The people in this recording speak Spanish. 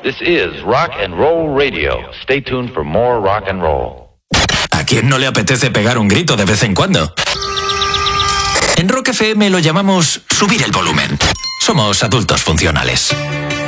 This is Rock and Roll Radio. Stay tuned for more rock and roll. ¿A quién no le apetece pegar un grito de vez en cuando? En Rock FM lo llamamos subir el volumen. Somos adultos funcionales.